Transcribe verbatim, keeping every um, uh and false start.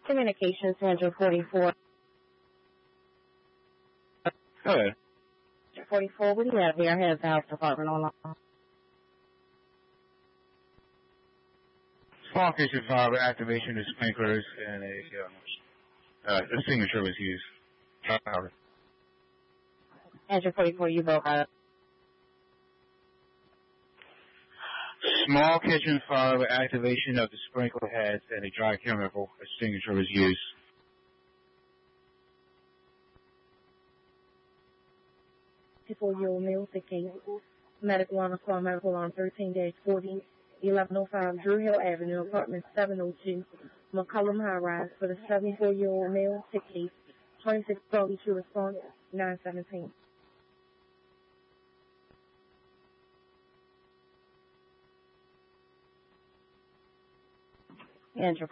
Communications Center forty-four. Go ahead. forty-four, what do you have here? Head of the Health Department online. Small kitchen fire activation of sprinklers and a, uh, uh, a signature was used. Uh, Answer forty-four, you broke out. Small kitchen fire with activation of the sprinkler heads and a dry chemical extinguisher was used. forty-four-year-old male, sick case. Medical on call, medical on thirteen dash forty, eleven oh five Drew Hill Avenue, apartment seven oh two, McCullum High Rise, for the seventy-four-year-old male, sick case. twenty-six Gully to response, nine seventeen. Answer